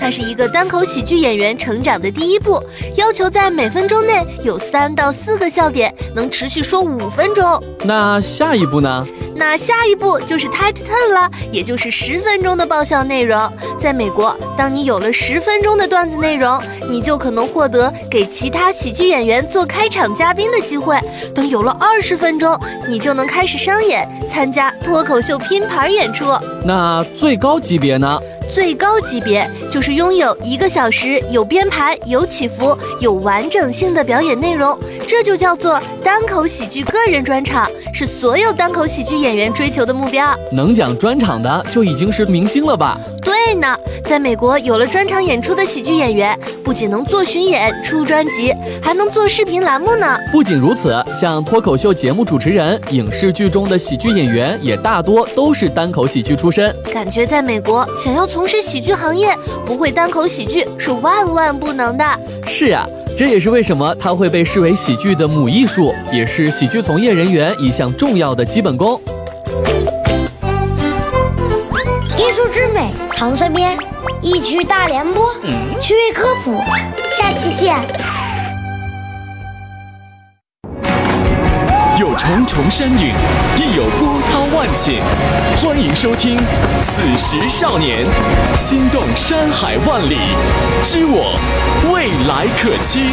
它是一个单口喜剧演员成长的第一步，要求在每分钟内有3到4个笑点，能持续说5分钟。 那下一步呢？ 那下一步就是 Tight 10了，也就是10分钟的爆笑内容。在美国，当你有了10分钟的段子内容，你就可能获得给其他喜剧演员做开场嘉宾的机会。等有了20分钟，你就能开始商演，参加脱口秀拼盘演出。 那最高级别呢？ 最高级别就是拥有1个小时有编排、有起伏、有完整性的表演内容，这就叫做单口喜剧个人专场，是所有单口喜剧演员追求的目标。 能讲专场的就已经是明星了吧？ 对呢，在美国有了专场演出的喜剧演员，不仅能做巡演、出专辑，还能做视频栏目呢。 不仅如此，像脱口秀节目主持人、影视剧中的喜剧演员，也大多都是单口喜剧出身。 感觉在美国，想要从事喜剧行业，不会单口喜剧是万万不能的。 是啊，这也是为什么它会被视为喜剧的母艺术，也是喜剧从业人员一项重要的基本功。 艺术之美藏身边，一曲大联播，趣味科普，下期见。 有重重山岭，亦有波涛万顷。欢迎收听《此时少年》，心动山海万里，知我未来可期。